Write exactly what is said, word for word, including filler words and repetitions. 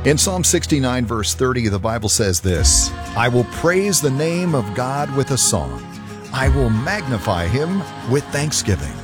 In Psalm sixty-nine, verse thirty, the Bible says this, "I will praise the name of God with a song. I will magnify him with thanksgiving."